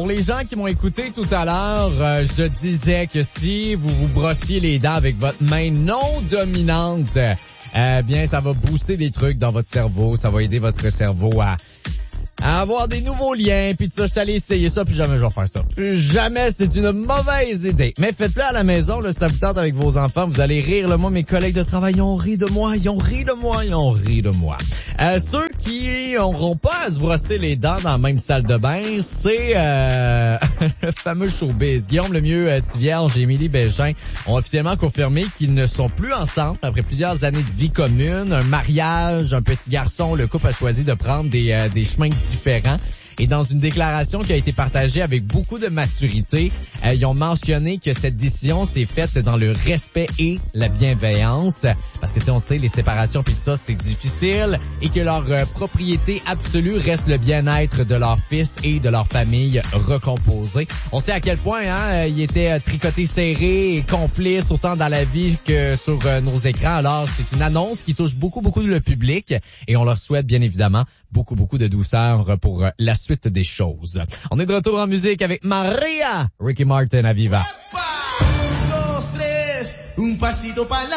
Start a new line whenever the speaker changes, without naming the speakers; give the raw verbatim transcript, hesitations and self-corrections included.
pour les gens qui m'ont écouté tout à l'heure, euh, je disais que si vous vous brossiez les dents avec votre main non dominante, euh, bien, ça va booster des trucs dans votre cerveau, ça va aider votre cerveau à... à avoir des nouveaux liens, puis tout ça, je suis allé essayer ça, puis jamais je vais faire ça. Plus jamais, c'est une mauvaise idée. Mais faites-le à la maison, là, ça vous tente avec vos enfants, vous allez rire, là. Moi, mes collègues de travail, ils ont ri de moi, ils ont ri de moi, ils ont ri de moi. Euh, ceux qui n'auront pas à se brosser les dents dans la même salle de bain, c'est euh, le fameux showbiz. Guillaume Lemieux, euh, Tivierge et Émilie Bégin ont officiellement confirmé qu'ils ne sont plus ensemble après plusieurs années de vie commune, un mariage, un petit garçon. Le couple a choisi de prendre des, euh, des chemins différents. Et dans une déclaration qui a été partagée avec beaucoup de maturité, euh, ils ont mentionné que cette décision s'est faite dans le respect et la bienveillance. Parce que, tu sais, on sait, les séparations pis ça, c'est difficile. Et que leur euh, propriété absolue reste le bien-être de leur fils et de leur famille recomposée. On sait à quel point, hein, ils étaient euh, tricotés serrés et complices autant dans la vie que sur euh, nos écrans. Alors, c'est une annonce qui touche beaucoup, beaucoup le public. Et on leur souhaite, bien évidemment, beaucoup, beaucoup de douceur pour la suite des choses. On est de retour en musique avec Maria, Ricky Martin à Viva.